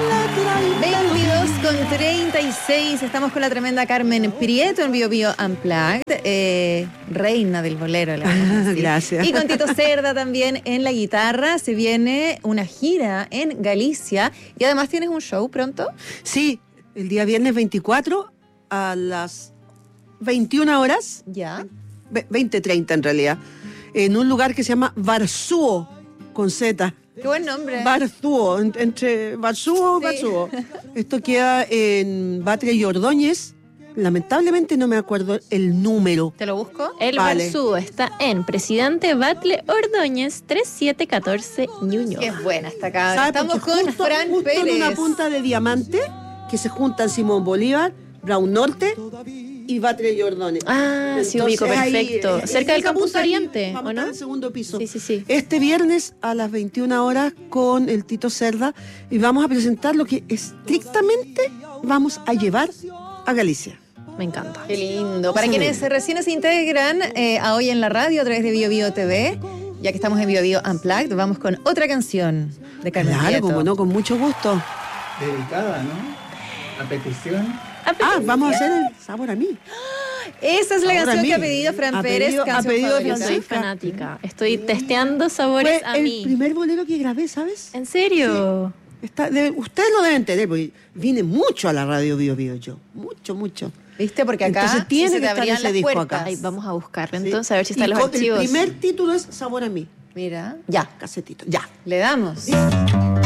22:36, estamos con la tremenda Carmen Prieto en Bio Bio Unplugged, reina del bolero. Gracias. Y con Tito Cerda también en la guitarra. Se viene una gira en Galicia y además tienes un show pronto. Sí, el día viernes 24 a las 21 horas. Ya. 20:30 en realidad, en un lugar que se llama Varsúo, con Z. Qué buen nombre. Varsúo, entre Varsúo y Sí. Varsúo. Esto queda en Batlle y Ordóñez. Lamentablemente no me acuerdo el número. ¿Te lo busco? El Vale. Varsúo está en Presidente Batlle Ordóñez 3714 Ñuñoa. Qué buena esta cabra. ¿Sabe? Estamos Porque con Fran justo Pérez. en una punta de diamante que se juntan Simón Bolívar, Brown Norte y Batlle y Ordóñez. Ah, sí, Entonces, ubico, ahí, perfecto. en Cerca del esa Campus punta ahí Oriente, vamos ¿o a estar no? en el segundo piso. Sí. Este viernes a las 21 horas con el Tito Cerda y vamos a presentar lo que estrictamente vamos a llevar a Galicia. Me encanta. Qué lindo. Para Sí. quienes recién se integran a Hoy en la Radio a través de Bio Bio TV, ya que estamos en Bio Bio Unplugged, vamos con otra canción de Carmen Claro, Prieto. como no, con mucho gusto. Dedicada, ¿no? A petición. Vamos a hacer el sabor a mí. Esa es la Ahora canción a mí. que ha pedido Fran Ha Pérez, pedido- ha canción pedido favorita. Yo soy fanática. Estoy testeando sabores Fue a el mí. primer bolero que grabé, ¿sabes? ¿En serio? Ustedes lo deben tener, porque vine mucho a la radio Bio Bio yo. Mucho. ¿Viste? Porque acá Entonces tiene sí se que te estar abrían ese las disco puertas. acá. Ay, vamos a buscarlo Sí. entonces, a ver si Y están los con archivos. el primer título es Sabor a mí. Mira, ya, Casetito. Ya. le damos.